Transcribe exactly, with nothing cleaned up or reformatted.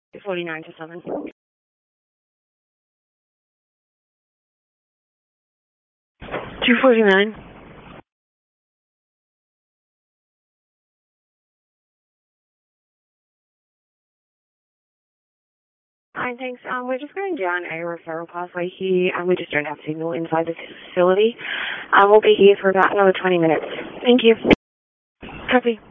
forty-nine to seven. two forty-nine. Hi, thanks. Um, we're just going down a referral pathway here, and we just don't have signal inside the facility. Um, we'll be here for about another twenty minutes. Thank you. Copy.